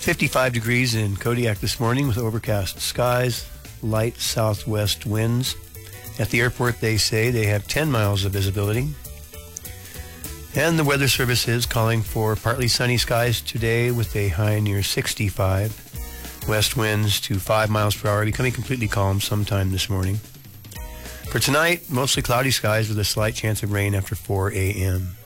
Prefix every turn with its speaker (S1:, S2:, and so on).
S1: 55 degrees in Kodiak this morning with overcast skies, light southwest winds. At the airport, they say they have 10 miles of visibility. And the Weather Service is calling for partly sunny skies today with a high near 65. West winds to 5 miles per hour, becoming completely calm sometime this morning. For tonight, mostly cloudy skies with a slight chance of rain after 4 a.m.